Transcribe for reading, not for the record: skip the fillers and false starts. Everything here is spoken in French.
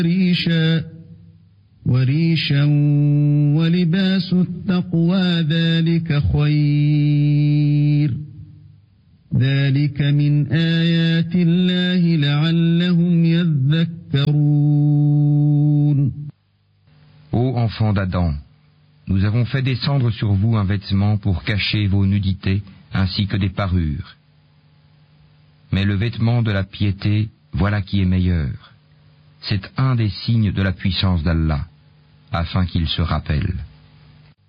ريشا وريشا ولباس التقوى ذلك خير ذلك من آيات الله لعلهم يذكرون. Ô enfants d'Adam, nous avons fait descendre sur vous un vêtement pour cacher vos nudités ainsi que des parures. Mais le vêtement de la piété, voilà qui est meilleur. C'est un des signes de la puissance d'Allah, afin qu'ils se rappellent.